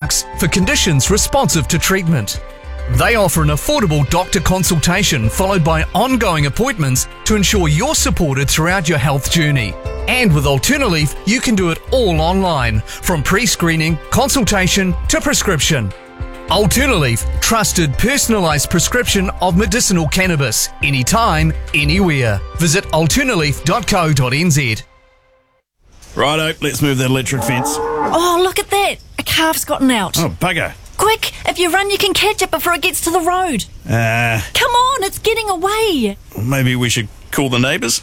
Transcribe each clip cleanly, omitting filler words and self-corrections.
Docs for conditions responsive to treatment. They offer an affordable doctor consultation followed by ongoing appointments to ensure you're supported throughout your health journey. And with Alternaleaf, you can do it all online, from pre-screening, consultation to prescription. Alternaleaf, trusted personalised prescription of medicinal cannabis, anytime, anywhere. Visit alternaleaf.co.nz. Righto, let's move that electric fence. Oh, look at that! A calf's gotten out. Oh, bugger. Quick, if you run, you can catch it before it gets to the road. Come on, it's getting away. Maybe we should call the neighbours?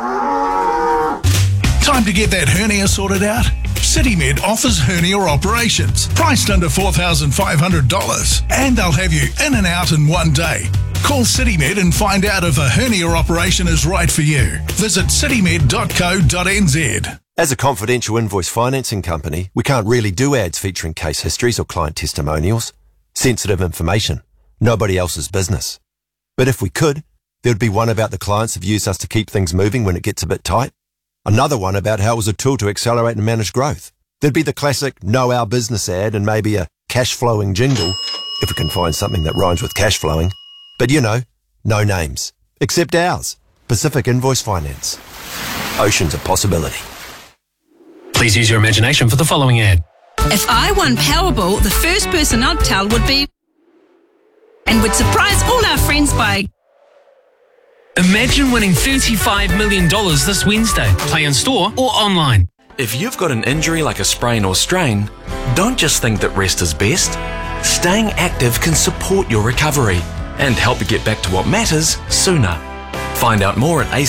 Time to get that hernia sorted out? CityMed offers hernia operations, priced under $4,500, and they'll have you in and out in one day. Call CityMed and find out if a hernia operation is right for you. Visit citymed.co.nz. As a confidential invoice financing company, we can't really do ads featuring case histories or client testimonials. Sensitive information. Nobody else's business. But if we could, there'd be one about the clients who've used us to keep things moving when it gets a bit tight. Another one about how it was a tool to accelerate and manage growth. There'd be the classic know our business ad and maybe a cash flowing jingle, if we can find something that rhymes with cash flowing. But you know, no names. Except ours. Pacific Invoice Finance. Oceans of possibility. Please use your imagination for the following ad. If I won Powerball, the first person I'd tell would be... and would surprise all our friends by... Imagine winning $35 million this Wednesday. Play in store or online. If you've got an injury like a sprain or strain, don't just think that rest is best. Staying active can support your recovery and help you get back to what matters sooner. Find out more at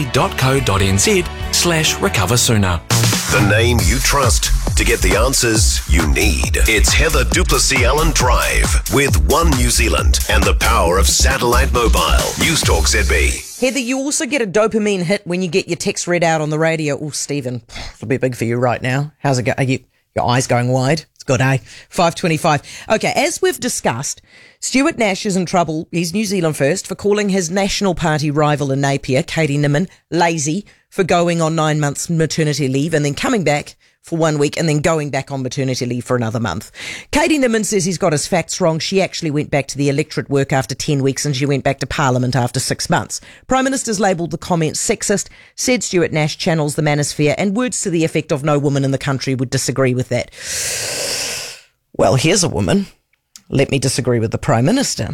acc.co.nz/recoversooner. The name you trust to get the answers you need. It's Heather Duplessis Allen Drive with One New Zealand and the power of satellite mobile. News Talk ZB. Heather, you also get a dopamine hit when you get your text read out on the radio. Oh, Stephen, it'll be big for you right now. How's it go? Are your eyes going wide? It's good, eh? 5:25. Okay, as we've discussed, Stuart Nash is in trouble. He's New Zealand First for calling his National Party rival in Napier, Katie Niman, lazy for going on 9 months maternity leave and then coming back for 1 week and then going back on maternity leave for another month. Katie Niman says he's got his facts wrong. She actually went back to the electorate work after 10 weeks and she went back to Parliament after 6 months. Prime Minister's labelled the comment sexist, said Stuart Nash channels the manosphere, and words to the effect of no woman in the country would disagree with that. Well, here's a woman. Let me disagree with the Prime Minister.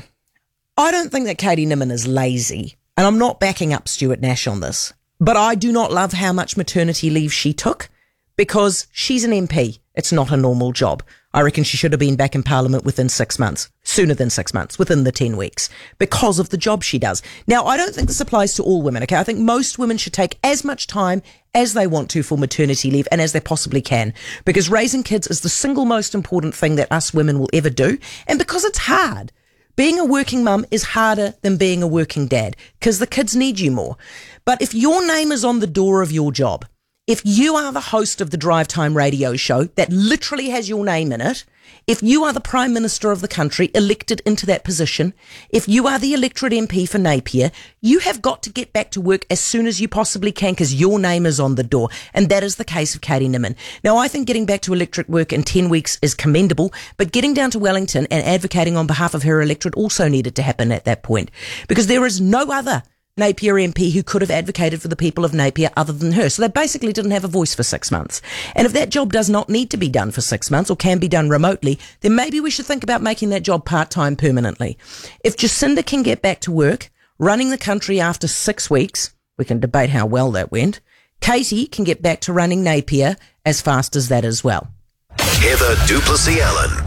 I don't think that Katie Niman is lazy, and I'm not backing up Stuart Nash on this, but I do not love how much maternity leave she took because she's an MP. It's not a normal job. I reckon she should have been back in Parliament within 6 months, sooner than 6 months, within the 10 weeks, because of the job she does. Now, I don't think this applies to all women, okay? I think most women should take as much time as they want to for maternity leave and as they possibly can, because raising kids is the single most important thing that us women will ever do, and because it's hard. Being a working mum is harder than being a working dad, because the kids need you more. But if your name is on the door of your job, if you are the host of the Drive Time radio show that literally has your name in it, if you are the Prime Minister of the country elected into that position, if you are the electorate MP for Napier, you have got to get back to work as soon as you possibly can because your name is on the door. And that is the case of Katie Niman. Now, I think getting back to electorate work in 10 weeks is commendable, but getting down to Wellington and advocating on behalf of her electorate also needed to happen at that point, because there is no other Napier MP who could have advocated for the people of Napier other than her. So they basically didn't have a voice for 6 months. And if that job does not need to be done for 6 months or can be done remotely, then maybe we should think about making that job part-time permanently. If Jacinda can get back to work, running the country after 6 weeks, we can debate how well that went, Katie can get back to running Napier as fast as that as well. Heather Duplessis Allen.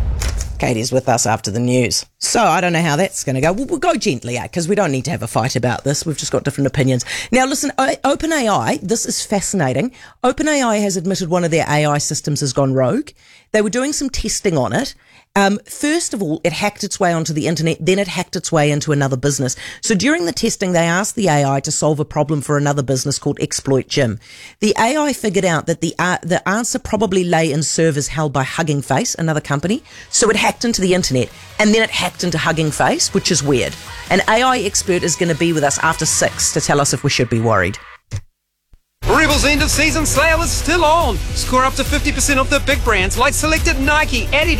Katie's with us after the news. So I don't know how that's going to go. We'll go gently, because we don't need to have a fight about this. We've just got different opinions. Now, listen, OpenAI, this is fascinating. OpenAI has admitted one of their AI systems has gone rogue. They were doing some testing on it. First of all, it hacked its way onto the internet, then it hacked its way into another business. So during the testing, they asked the AI to solve a problem for another business called Exploit Gym. The AI figured out that the answer probably lay in servers held by Hugging Face, another company. So it hacked into the internet, and then it hacked into Hugging Face, which is weird. An AI expert is going to be with us after 6 to tell us if we should be worried. Rebel's end of season sale is still on. Score up to 50% off the big brands like selected Nike, Adidas,